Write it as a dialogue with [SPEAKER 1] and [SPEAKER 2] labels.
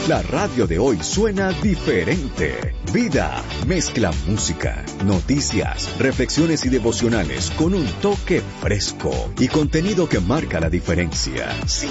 [SPEAKER 1] La radio de hoy suena diferente. Vida mezcla música, noticias, reflexiones y devocionales con un toque fresco y contenido que marca la diferencia.